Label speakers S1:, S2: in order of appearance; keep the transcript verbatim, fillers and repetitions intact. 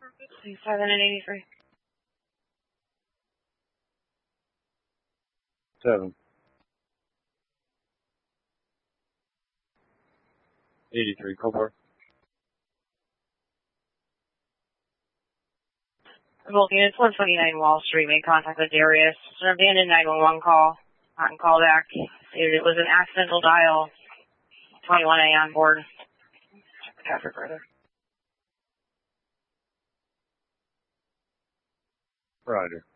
S1: seven and eighty-three.
S2: Seven. eighty-three, call for.
S1: Both units, one twenty-nine Wall Street, made contact with Darius. An abandoned nine one one call. Not in callback. It was an accidental dial. twenty-one A on board. Check the traffic further.
S2: Roger.